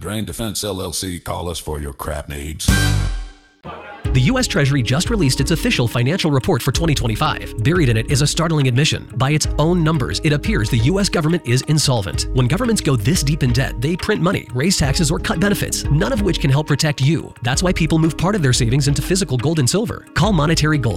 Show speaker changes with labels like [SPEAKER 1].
[SPEAKER 1] Grain Defense LLC, call us for your crap needs.
[SPEAKER 2] The U.S. Treasury just released its official financial report for 2025. Buried in it is a startling admission. By its own numbers, it appears the U.S. government is insolvent. When governments go this deep in debt, they print money, raise taxes, or cut benefits, none of which can help protect you. That's why people move part of their savings into physical gold and silver. Call Monetary Gold